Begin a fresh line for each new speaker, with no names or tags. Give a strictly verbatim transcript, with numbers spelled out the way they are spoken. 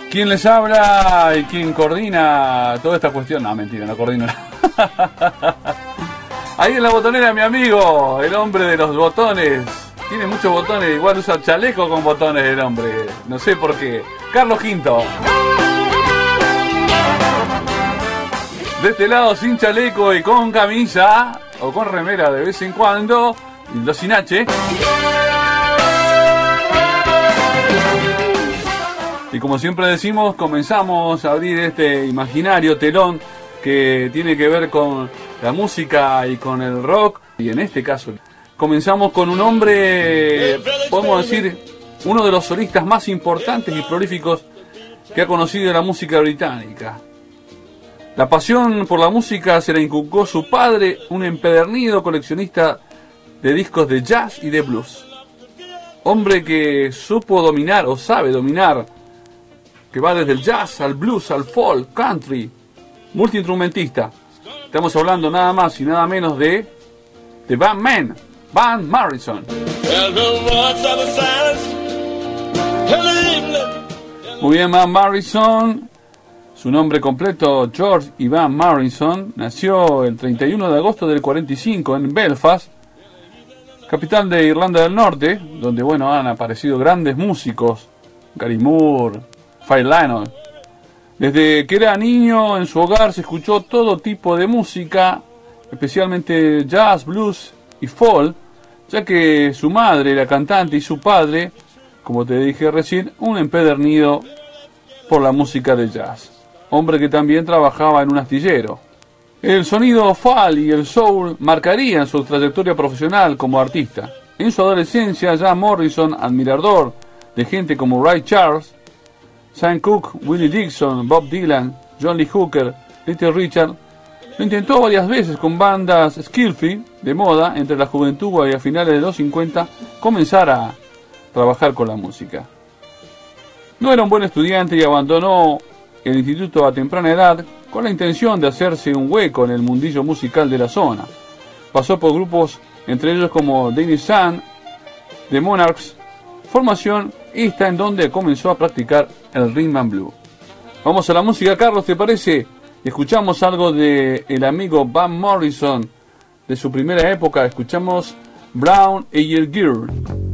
¿Quién les habla y quién coordina toda esta cuestión? No, mentira, no coordina nada. Ahí en la botonera mi amigo, el hombre de los botones. Tiene muchos botones, igual usa chaleco con botones el hombre. No sé por qué. Carlos Quinto. De este lado sin chaleco y con camisa, o con remera de vez en cuando, los sin H. Y como siempre decimos, comenzamos a abrir este imaginario telón que tiene que ver con la música y con el rock. Y en este caso, comenzamos con un hombre, podemos decir, uno de los solistas más importantes y prolíficos que ha conocido la música británica. La pasión por la música se la inculcó su padre, un empedernido coleccionista de discos de jazz y de blues. Hombre que supo dominar o sabe dominar, que va desde el jazz al blues, al folk, country, multiinstrumentista. Estamos hablando nada más y nada menos de The Bandman, Van Morrison. Muy bien, Van Morrison, su nombre completo George Ivan Morrison, nació el treinta y uno de agosto del cuarenta y cinco en Belfast, capital de Irlanda del Norte, donde bueno han aparecido grandes músicos, Gary Moore, Phil Lynott. Desde que era niño en su hogar se escuchó todo tipo de música, especialmente jazz, blues y folk, ya que su madre era cantante y su padre, como te dije recién, un empedernido por la música de jazz. Hombre que también trabajaba en un astillero. El sonido folk y el soul marcarían su trayectoria profesional como artista. En su adolescencia ya Morrison, admirador de gente como Ray Charles, Sam Cooke, Willie Dixon, Bob Dylan, John Lee Hooker, Little Richard, lo intentó varias veces con bandas skillful de moda entre la juventud y a finales de los cincuenta comenzar a trabajar con la música. No era un buen estudiante y abandonó el instituto a temprana edad con la intención de hacerse un hueco en el mundillo musical de la zona. Pasó por grupos entre ellos como Danny Sun, The Monarchs, formación esta en donde comenzó a practicar el rhythm and blues. Vamos a la música, Carlos, ¿te parece? Escuchamos algo de el amigo Van Morrison de su primera época. Escuchamos Brown Eyed Girl.